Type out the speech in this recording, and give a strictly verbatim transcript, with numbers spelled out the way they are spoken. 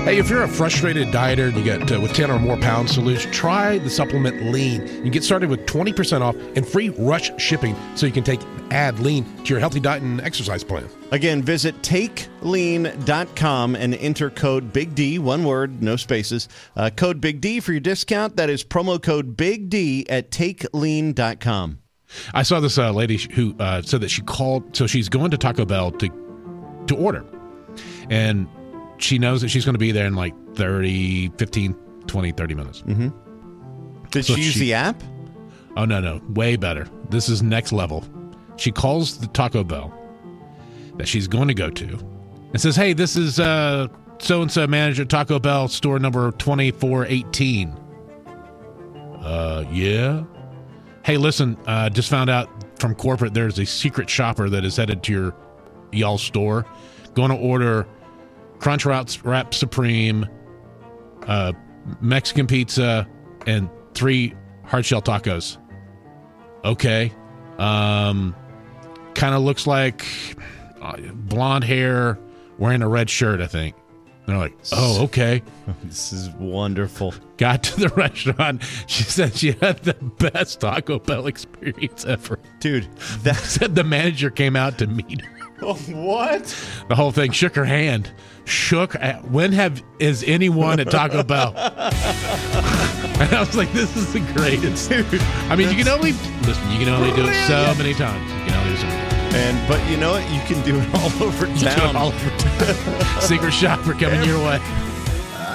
Hey, if you're a frustrated dieter and you get uh, with ten or more pounds to lose, try the supplement Lean. You can get started with twenty percent off and free rush shipping so you can take add Lean to your healthy diet and exercise plan. Again, visit take lean dot com and enter code Big D, one word, no spaces. Uh, code Big D for your discount. That is promo code Big D at take lean dot com. I saw this uh, lady who uh, said that she called, so she's going to Taco Bell to to order. And she knows that she's going to be there in like thirty, fifteen, twenty, thirty minutes. Mm-hmm. Did So she use she- the app? Oh, no, no. Way better. This is next level. She calls the Taco Bell that she's going to go to and says, hey, this is uh, so-and-so manager Taco Bell store number twenty-four eighteen. Uh, yeah? Hey, listen, uh, just found out from corporate there's a secret shopper that is headed to your y'all store. Going to order Crunch Wrap Supreme, uh, Mexican pizza, and three hard shell tacos. Okay. Um, kind of looks like uh, blonde hair, wearing a red shirt, I think. And they're like, oh, okay. This is wonderful. Got to the restaurant. She said she had the best Taco Bell experience ever. Dude, that said the manager came out to meet her. Oh, what? The whole thing, shook her hand. Shook. At, when have is anyone at Taco Bell? And I was like, this is the greatest. I mean, you can only listen. You can only do it so many times. You can only do it so many times. And but you know what? You can do it all over You can do it town. all over town. Secret shopper coming your way.